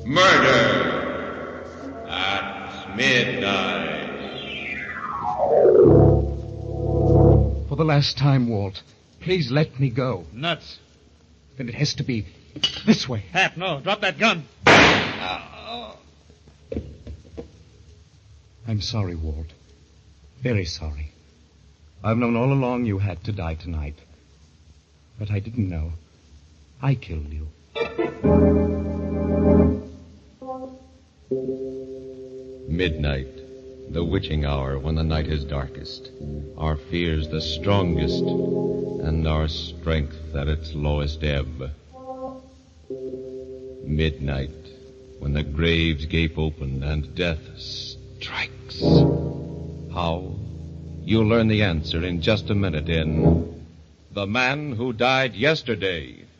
Murder at midnight. For the last time, Walt, please let me go. Nuts. Then it has to be this way. Hap, no. Drop that gun. I'm sorry, Walt. Very sorry. I've known all along you had to die tonight. But I didn't know. I killed you. Midnight, the witching hour when the night is darkest, our fears the strongest, and our strength at its lowest ebb. Midnight, when the graves gape open and death strikes. How? You'll learn the answer in just a minute in The Man Who Died Yesterday.